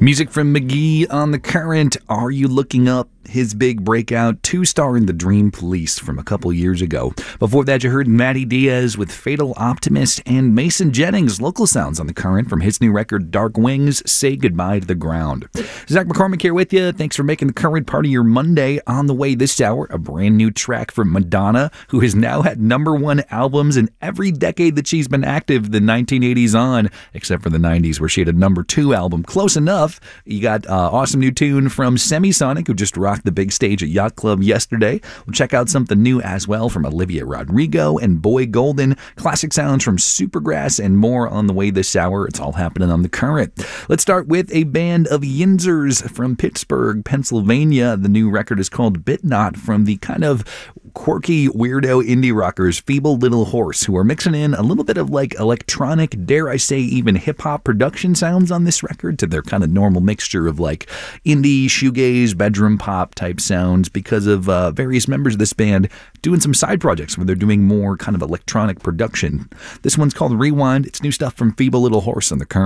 Music from McGee on The Current. Are You Looking Up? His big breakout, 2-star in The Dream Police from a couple years ago. Before that, you heard Matty Diaz with Fatal Optimist and Mason Jennings, local sounds on The Current from his new record, Dark Wings, Say Goodbye to the Ground. Zach McCormick here with you. Thanks for making The Current part of your Monday. On the way this hour, a brand new track from Madonna, who has now had #1 albums in every decade that she's been active, the 1980s on, except for the 90s where she had a #2 album. Close enough. You got awesome new tune from Semisonic, who just rocked the big stage at Yacht Club yesterday. We'll check out something new as well from Olivia Rodrigo and Boy Golden, classic sounds from Supergrass, and more on the way this hour. It's all happening on The Current. Let's start with a band of Yinzers from Pittsburgh, Pennsylvania. The new record is called Bit Not, from the kind of quirky, weirdo indie rockers Feeble Little Horse, who are mixing in a little bit of like electronic, dare I say even hip-hop production sounds on this record to their kind of normal mixture of like indie, shoegaze, bedroom pop type sounds, because of various members of this band doing some side projects where they're doing more kind of electronic production. This one's called Rewind. It's new stuff from Feeble Little Horse on The Current.